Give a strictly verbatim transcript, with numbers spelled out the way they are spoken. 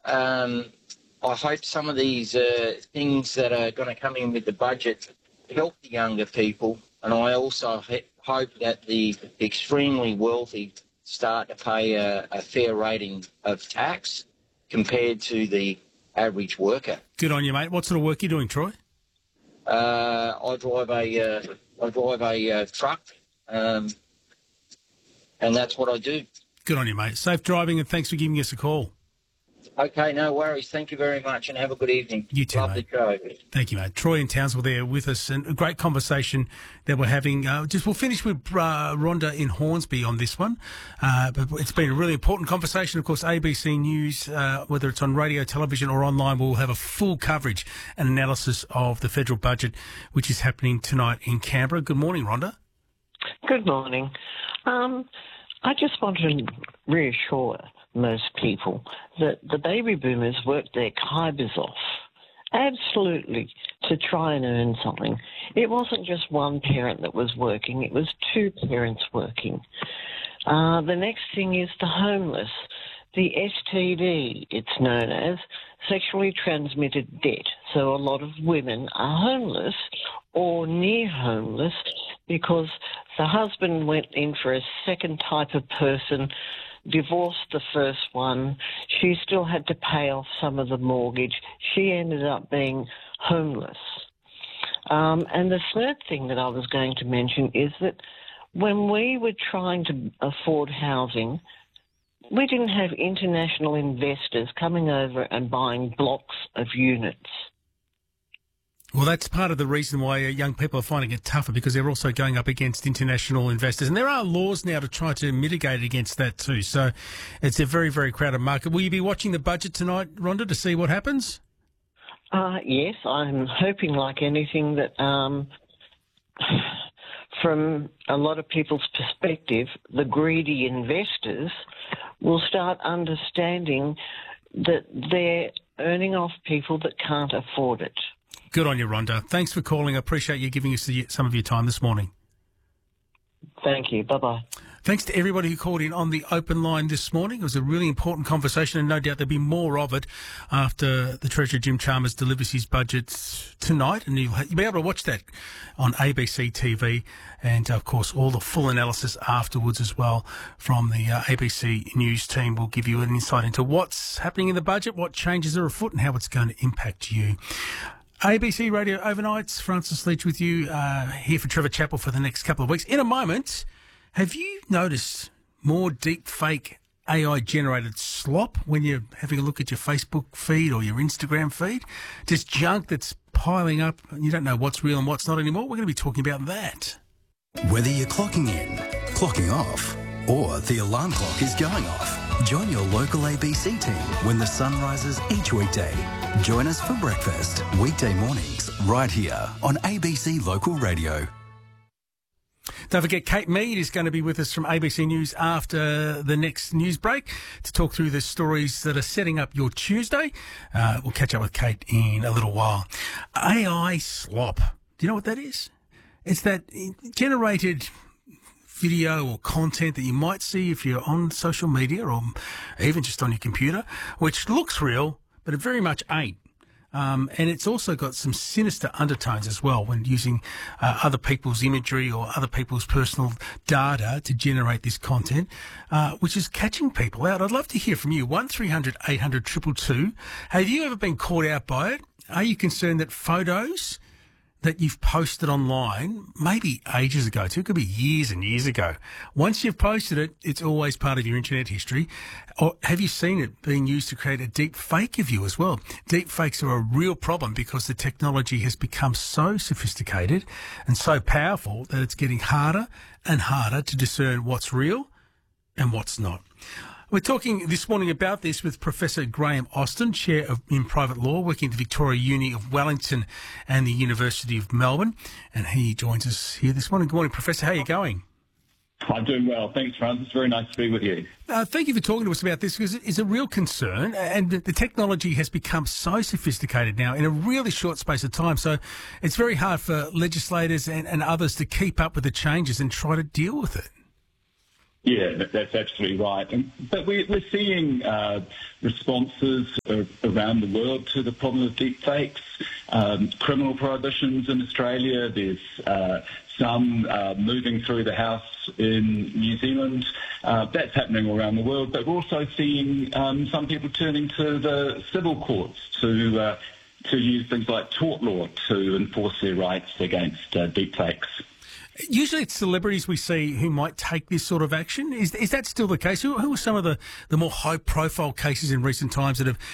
um, I hope some of these uh, things that are going to come in with the budget help the younger people, and I also he- hope that the extremely wealthy start to pay a, a fair rating of tax compared to the average worker. Good on you, mate. What sort of work are you doing, Troy? Uh, I drive a uh, I drive a uh, truck, um, and that's what I do. Good on you, mate. Safe driving, and thanks for giving us a call. Okay, no worries. Thank you very much, and have a good evening. You too, Love mate. the show. Thank you, mate. Troy and Townsville there with us, and a great conversation that we're having. Uh, just we'll finish with uh, Rhonda in Hornsby on this one, uh, but it's been a really important conversation. Of course, A B C News, uh, whether it's on radio, television, or online, will have a full coverage and analysis of the federal budget, which is happening tonight in Canberra. Good morning, Rhonda. Good morning. Um, I just want to reassure most people that the baby boomers worked their kibers off, absolutely, to try and earn something. It wasn't just one parent that was working, it was two parents working. Uh, the next thing is the homeless. The S T D, it's known as, sexually transmitted debt. So a lot of women are homeless or near homeless because the husband went in for a second type of person, divorced the first one. She still had to pay off some of the mortgage. She ended up being homeless. Um, and the third thing that I was going to mention is that when we were trying to afford housing, we didn't have international investors coming over and buying blocks of units. Well, that's part of the reason why young people are finding it tougher, because they're also going up against international investors. And there are laws now to try to mitigate against that too. So it's a very, very crowded market. Will you be watching the budget tonight, Rhonda, to see what happens? Uh, yes, I'm hoping, like anything, that um, from a lot of people's perspective, the greedy investors will start understanding that they're earning off people that can't afford it. Good on you, Rhonda. Thanks for calling. I appreciate you giving us the, some of your time this morning. Thank you. Bye-bye. Thanks to everybody who called in on the open line this morning. It was a really important conversation, and no doubt there'll be more of it after the Treasurer Jim Chalmers delivers his budget tonight. And you'll, you'll be able to watch that on A B C T V, and, of course, all the full analysis afterwards as well from the uh, A B C News team will give you an insight into what's happening in the budget, what changes are afoot, and how it's going to impact you. A B C Radio Overnights, Francis Leach with you, uh, here for Trevor Chappell for the next couple of weeks. In a moment, have you noticed more deep fake A I-generated slop when you're having a look at your Facebook feed or your Instagram feed? Just junk that's piling up and you don't know what's real and what's not anymore? We're going to be talking about that. Whether you're clocking in, clocking off, or the alarm clock is going off, join your local A B C team when the sun rises each weekday. Join us for breakfast, weekday mornings, right here on A B C Local Radio. Don't forget, Kate Mead is going to be with us from A B C News after the next news break to talk through the stories that are setting up your Tuesday. Uh, we'll catch up with Kate in a little while. A I slop. Do you know what that is? It's that generated video or content that you might see if you're on social media or even just on your computer, which looks real, but it very much ain't. Um, and it's also got some sinister undertones as well when using uh, other people's imagery or other people's personal data to generate this content, uh, which is catching people out. I'd love to hear from you. one three hundred eight hundred two two two. Have you ever been caught out by it? Are you concerned that photos that you've posted online, maybe ages ago too, it could be years and years ago, once you've posted it, it's always part of your internet history? Or have you seen it being used to create a deep fake of you as well? Deep fakes are a real problem because the technology has become so sophisticated and so powerful that it's getting harder and harder to discern what's real and what's not. We're talking this morning about this with Professor Graham Austin, Chair of, in Private Law, working at the Victoria Uni of Wellington and the University of Melbourne. And he joins us here this morning. Good morning, Professor. How are you going? I'm doing well. Thanks, Francis. It's very nice to be with you. Uh, thank you for talking to us about this, because it is a real concern, and the technology has become so sophisticated now in a really short space of time. So it's very hard for legislators and, and others to keep up with the changes and try to deal with it. Yeah, that, that's absolutely right. And, but we, we're seeing uh, responses around the world to the problem of deepfakes. Um, criminal prohibitions in Australia. There's uh, some uh, moving through the House in New Zealand. Uh, that's happening around the world. But we're also seeing um, some people turning to the civil courts to uh, to use things like tort law to enforce their rights against uh, deepfakes. Usually it's celebrities we see who might take this sort of action. Is is that still the case? Who, who are some of the, the more high-profile cases in recent times that have